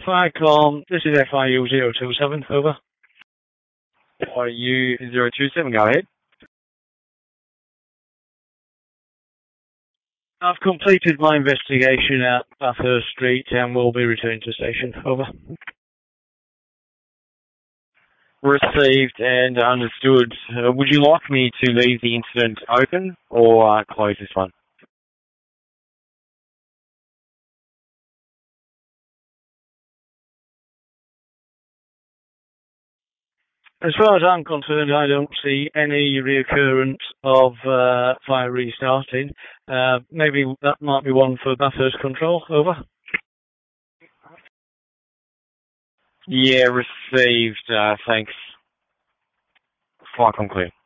Firecom, this is FIU 027, over. FIU 027, go ahead. I've completed my investigation at Bathurst Street and will be returning to station, over. Received and understood. Would you like me to leave the incident open or close this one? As far as I'm concerned, I don't see any reoccurrence of fire restarting. Maybe that might be one for Bathurst Control, over. Yeah, received. Thanks. Firecom clear.